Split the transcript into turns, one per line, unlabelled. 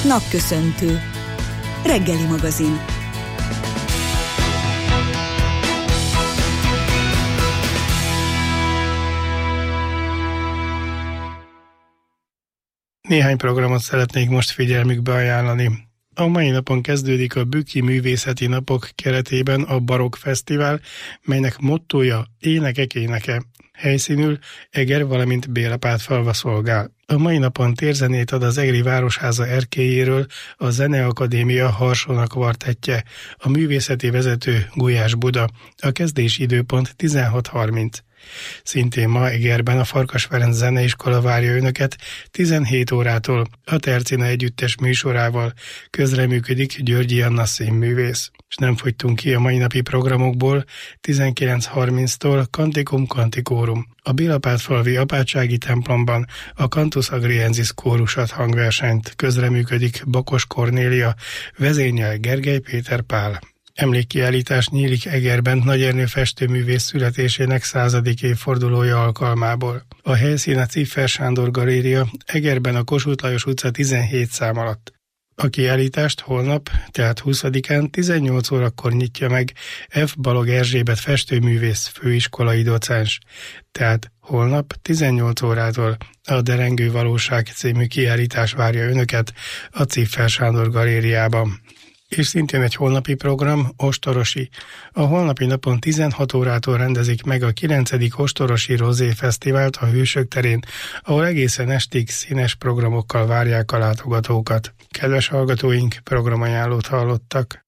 Napköszöntő. Reggeli magazin.
Néhány programot szeretnék most figyelmükbe ajánlani. A mai napon kezdődik a Bükki Művészeti Napok keretében a Barokk Fesztivál, melynek mottója Énekek éneke. Helyszínül Eger, valamint Bélapátfalva szolgál. A mai napon térzenét ad az Egri Városháza erkélyéről a Zeneakadémia Harsona kvartettje, a művészeti vezető Gulyás Buda. A kezdés időpont 16:30. Szintén ma Egerben a Farkas Ferenc Zeneiskola várja önöket 17 órától a Tercina együttes műsorával. Közreműködik Györgyi Anna színművész. És nem fogytunk ki a mai napi programokból, 19:30-tól Canticum Canticorum. A Bélapátfalvi apátsági templomban a Cantus Agriensis kórusat hangversenyt. Közreműködik Bakos Kornélia, vezényel Gergely Péter Pál. Emlékkiállítás nyílik Egerben Nagy Ernő festőművész születésének 100. évfordulója alkalmából. A helyszín a Ciffer Sándor Galéria, Egerben a Kossuth Lajos utca 17 szám alatt. A kiállítást holnap, tehát 20-án 18 órakor nyitja meg F. Balog Erzsébet festőművész főiskolai docens. Tehát holnap 18 órától a Derengő Valóság című kiállítás várja önöket a Ciffer Sándor Galériában. És szintén egy holnapi program, Ostorosi. A holnapi napon 16 órától rendezik meg a 9. Ostorosi Rozé Fesztivált a Hősök terén, ahol egészen estig színes programokkal várják a látogatókat. Kedves hallgatóink, programajánlót hallottak.